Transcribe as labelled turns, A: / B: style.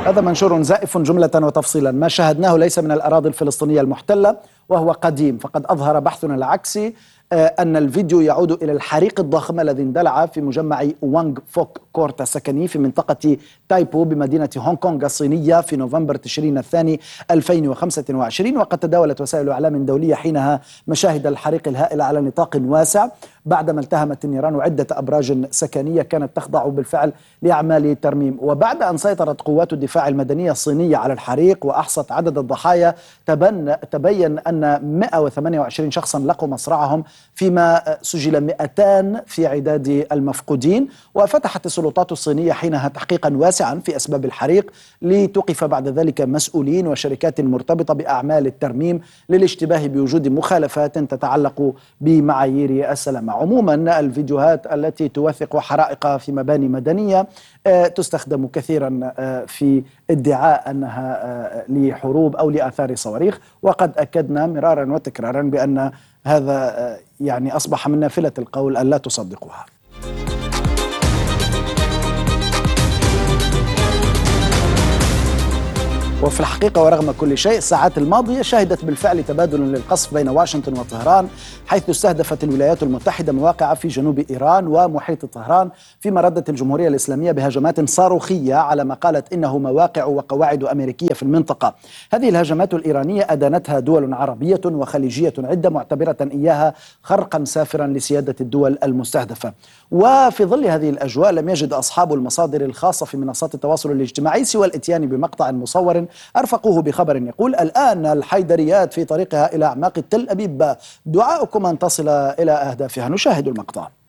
A: هذا منشور زائف جملة وتفصيلا. ما شاهدناه ليس من الأراضي الفلسطينية المحتلة وهو قديم، فقد أظهر بحثنا العكسي أن الفيديو يعود إلى الحريق الضخم الذي اندلع في مجمع وانغ فوك كورتا سكني في منطقة تايبو بمدينة هونغ كونغ الصينية في نوفمبر تشرين الثاني 2025. وقد تداولت وسائل إعلام دولية حينها مشاهد الحريق الهائل على نطاق واسع بعدما التهمت النيران عدة أبراج سكنية كانت تخضع بالفعل لأعمال ترميم. وبعد أن سيطرت قوات الدفاع المدنية الصينية على الحريق وأحصت عدد الضحايا، تبين أن 128 شخصا لقوا مصرعهم، فيما سجل 200 في عداد المفقودين. وفتحت السلطات الصينية حينها تحقيقا واسعا في أسباب الحريق، لتوقف بعد ذلك مسؤولين وشركات مرتبطة بأعمال الترميم للاشتباه بوجود مخالفات تتعلق بمعايير السلامة. عموما الفيديوهات التي توثق حرائق في مباني مدنية تستخدم كثيرا في ادعاء أنها لحروب أو لآثار صواريخ، وقد أكدنا مرارا وتكرارا بأن هذا يعني أصبح من نافلة القول أن لا تصدقوها. وفي الحقيقة ورغم كل شيء، الساعات الماضية شهدت بالفعل تبادل للقصف بين واشنطن وطهران، حيث استهدفت الولايات المتحدة مواقع في جنوب إيران ومحيط طهران، فيما ردت الجمهورية الإسلامية بهجمات صاروخية على ما قالت إنه مواقع وقواعد أمريكية في المنطقة. هذه الهجمات الإيرانية أدانتها دول عربية وخليجية عدة، معتبرة إياها خرقا سافرا لسيادة الدول المستهدفة. وفي ظل هذه الأجواء لم يجد أصحاب المصادر الخاصة في منصات التواصل الاجتماعي سوى الإتيان بمقطع مصور أرفقوه بخبر يقول: الآن الحيدريات في طريقها إلى أعماق تل أبيب، دعاؤكم أن تصل إلى أهدافها. نشاهد المقطع.